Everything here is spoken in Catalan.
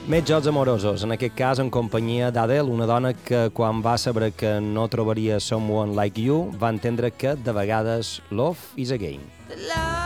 Més jocs amorosos, en aquest cas en companyia d'Adele, una dona que quan va saber que no trobaria Someone Like You va entendre que de vegades love is a game. The love